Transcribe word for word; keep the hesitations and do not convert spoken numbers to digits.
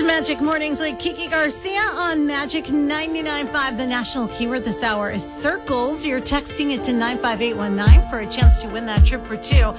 Magic Mornings with Kiki Garcia on Magic ninety-nine point five. The national keyword this hour is circles. You're texting it to nine five eight one nine for a chance to win that trip for two